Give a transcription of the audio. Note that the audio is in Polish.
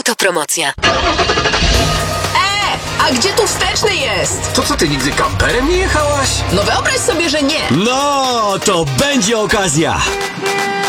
Autopromocja. A gdzie tu wsteczny jest? To co, ty nigdy kamperem nie jechałaś? No wyobraź sobie, że nie. No, to będzie okazja.